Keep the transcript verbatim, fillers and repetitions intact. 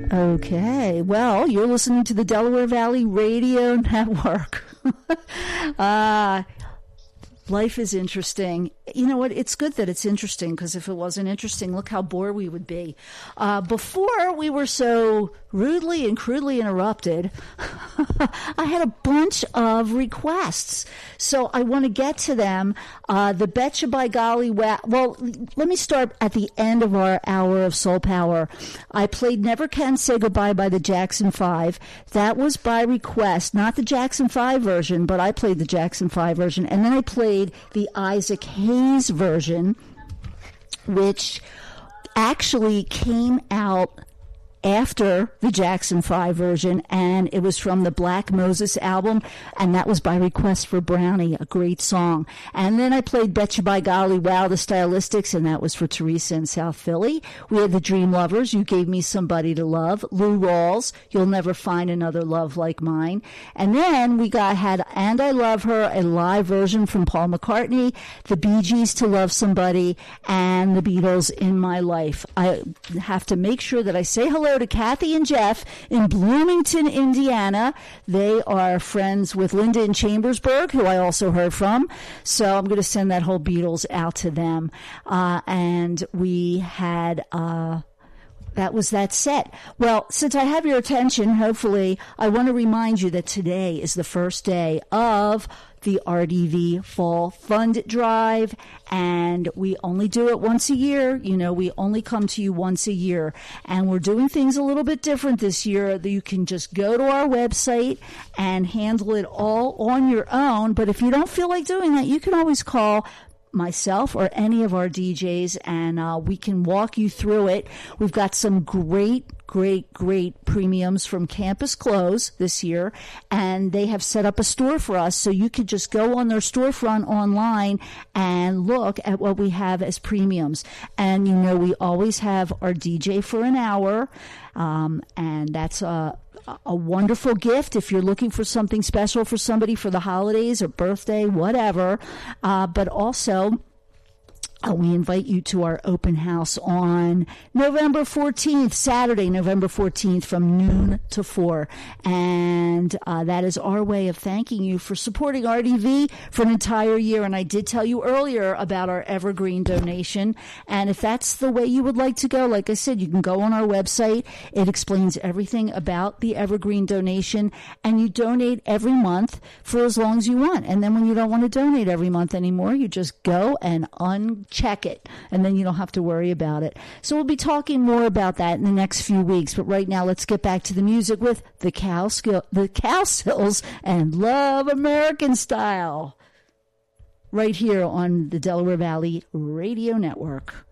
Okay, well, you're listening to the Delaware Valley Radio Network. uh, life is interesting. You know what? It's good that it's interesting, because if it wasn't interesting, look how bored we would be. Uh, before we were so rudely and crudely interrupted, I had a bunch of requests. So I want to get to them. Uh, the Betcha by Golly, wa- well, let me start at the end of our hour of Soul Power. I played Never Can Say Goodbye by the Jackson Five. That was by request, not the Jackson Five version, but I played the Jackson Five version. And then I played the Isaac Hayes version, which actually came out after the Jackson five version, and it was from the Black Moses album, and that was by request for Brownie, a great song. And then I played Betcha by Golly, Wow, the Stylistics, and that was for Teresa in South Philly. We had the Dream Lovers, You Gave Me Somebody to Love, Lou Rawls, You'll Never Find Another Love Like Mine. And then we got had And I Love Her, a live version from Paul McCartney, the Bee Gees, To Love Somebody, and the Beatles, In My Life. I have to make sure that I say hello to Kathy and Jeff in Bloomington, Indiana. They are friends with Linda in Chambersburg, who I also heard from. So I'm going to send that whole Beatles out to them. Uh, and we had... Uh, That was that set. Well, since I have your attention, hopefully, I want to remind you that today is the first day of the R D V Fall Fund Drive, and we only do it once a year. You know, we only come to you once a year, and we're doing things a little bit different this year. That you can just go to our website and handle it all on your own, but if you don't feel like doing that, you can always call myself or any of our D Js, and uh, we can walk you through it. We've got some great, great, great premiums from Campus Clothes this year, and they have set up a store for us, so you could just go on their storefront online and look at what we have as premiums. And, you know, we always have our D J for an hour, um, and that's a a wonderful gift if you're looking for something special for somebody for the holidays or birthday, whatever. Uh, but also, Uh, we invite you to our open house on November fourteenth, Saturday, November fourteenth, from noon to four. And uh, that is our way of thanking you for supporting R D V for an entire year. And I did tell you earlier about our Evergreen donation. And if that's the way you would like to go, like I said, you can go on our website. It explains everything about the Evergreen donation. And you donate every month for as long as you want. And then when you don't want to donate every month anymore, you just go and un check it, and then you don't have to worry about it. So we'll be talking more about that in the next few weeks. But right now, let's get back to the music with the Cowsill, the Cowsills, and Love American Style, right here on the Delaware Valley Radio Network.